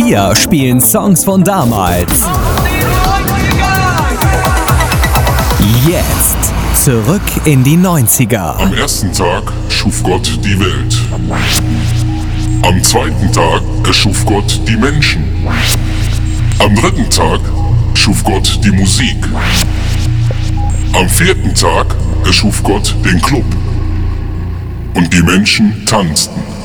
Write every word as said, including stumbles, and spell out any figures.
Wir spielen Songs von damals. Jetzt zurück in die neunziger. Am ersten Tag schuf Gott die Welt. Am zweiten Tag erschuf Gott die Menschen. Am dritten Tag schuf Gott die Musik. Am vierten Tag erschuf Gott den Club. Und die Menschen tanzten.